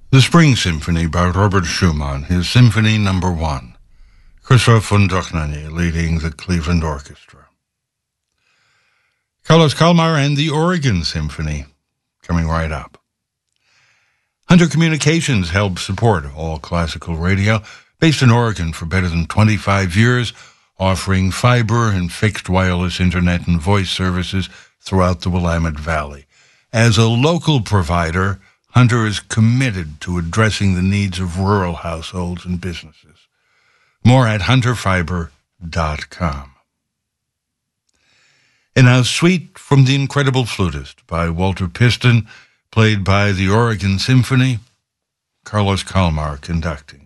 The Spring Symphony by Robert Schumann, his Symphony No. 1. Christoph von Dohnanyi leading the Cleveland Orchestra. Carlos Kalmar and the Oregon Symphony, coming right up. Hunter Communications helps support all classical radio, based in Oregon for better than 25 years, offering fiber and fixed wireless internet and voice services throughout the Willamette Valley. As a local provider, Hunter is committed to addressing the needs of rural households and businesses. More at hunterfiber.com. And now Suite from the Incredible Flutist by Walter Piston, played by the Oregon Symphony, Carlos Kalmar conducting.